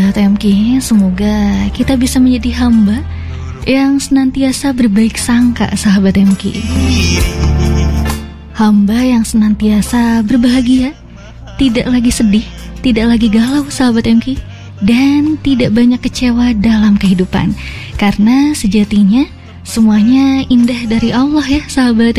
sahabat MK, semoga kita bisa menjadi hamba yang senantiasa berbaik sangka, sahabat MK. Hamba yang senantiasa berbahagia, tidak lagi sedih, tidak lagi galau, sahabat MK, dan tidak banyak kecewa dalam kehidupan. Karena sejatinya semuanya indah dari Allah ya, sahabat